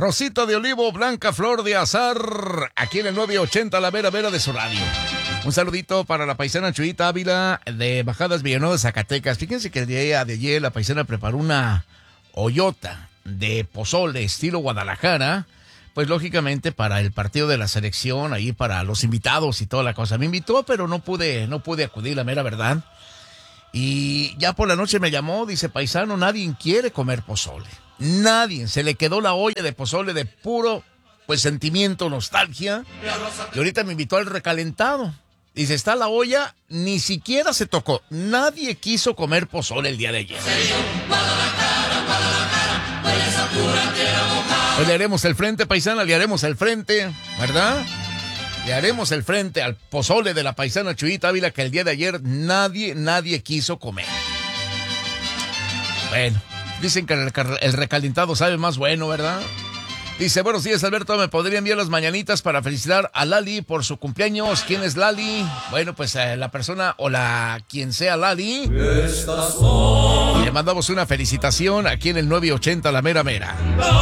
Rosita de olivo, blanca flor de azar, aquí en el 980, la vera vera de su radio. Un saludito para la paisana Chuyita Ávila de Bajadas Villanueva, Zacatecas. Fíjense que el día de ayer la paisana preparó una hoyota de pozole estilo Guadalajara, pues lógicamente para el partido de la selección, ahí para los invitados y toda la cosa. Me invitó, pero no pude acudir, la mera verdad. Y ya por la noche me llamó, dice, paisano, nadie quiere comer pozole. Nadie, se le quedó la olla de pozole de puro, pues, sentimiento, nostalgia. Y ahorita me invitó al recalentado. Dice, está la olla, ni siquiera se tocó. Nadie quiso comer pozole el día de ayer. Pues le haremos el frente, paisana, le haremos el frente, ¿verdad? Le haremos el frente al pozole de la paisana Chuyita Ávila que el día de ayer nadie quiso comer. Bueno, dicen que el recalentado sabe más bueno, ¿verdad? Dice, buenos días, Alberto, ¿me podría enviar las mañanitas para felicitar a Lali por su cumpleaños? ¿Quién es Lali? Bueno, pues la persona o quien sea Lali. Le mandamos una felicitación aquí en el 980, la mera mera.